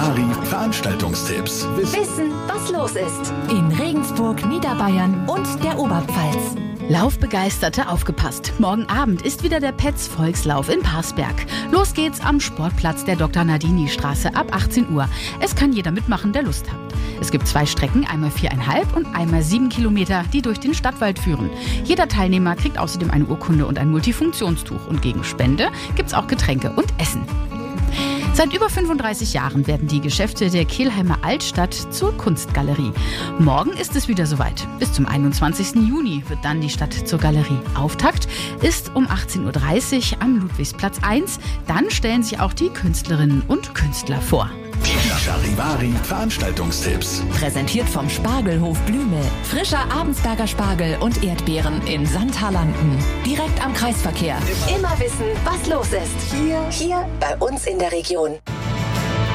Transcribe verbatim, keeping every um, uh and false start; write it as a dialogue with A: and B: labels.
A: Charivari Veranstaltungstipps.
B: Wissen, was los ist.
C: In Regensburg, Niederbayern und der Oberpfalz.
D: Laufbegeisterte, aufgepasst. Morgen Abend ist wieder der Petz-Volkslauf in Parsberg. Los geht's am Sportplatz der Doktor Nardini Straße ab achtzehn Uhr. Es kann jeder mitmachen, der Lust hat. Es gibt zwei Strecken, einmal viereinhalb und einmal sieben Kilometer, die durch den Stadtwald führen. Jeder Teilnehmer kriegt außerdem eine Urkunde und ein Multifunktionstuch. Und gegen Spende gibt's auch Getränke und Essen. Seit über fünfunddreißig Jahren werden die Geschäfte der Kelheimer Altstadt zur Kunstgalerie. Morgen ist es wieder soweit. Bis zum einundzwanzigsten Juni wird dann die Stadt zur Galerie. Auftakt ist um achtzehn Uhr dreißig am Ludwigsplatz eins. Dann stellen sich auch die Künstlerinnen und Künstler vor.
A: Die Charivari Veranstaltungstipps.
C: Präsentiert vom Spargelhof Blümel. Frischer Abensberger Spargel und Erdbeeren in Sandhaarlanden. Direkt am Kreisverkehr.
B: Immer wissen, was los ist. Hier, hier bei uns in der Region.